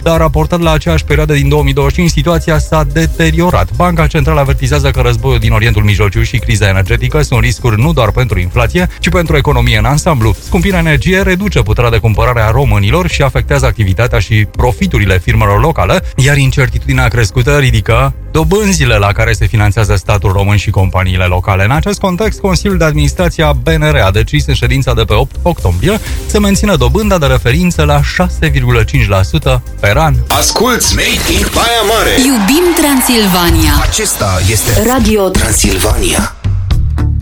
dar raportat la aceeași perioadă din 2025, situația s-a deteriorat. Banca Centrală avertizează că războiul din Orientul Mijlociu și criza energetică sunt riscuri nu doar pentru inflație, ci pentru economie în ansamblu. Scumpirea energiei reduce puterea de cumpărare a românilor și afectează activitatea și profiturile firmelor locale, iar incertitudinea crescută ridică dobânzile la care se finanțează statul român și companiile locale. În acest context, Consiliul de Administrație a BNR a decis în ședința de pe 8 octombrie să mențină dobânda de referință la 6,5% per an. Asculți Made in Baia Mare! Iubim Transilvania! Acesta este Radio Transilvania.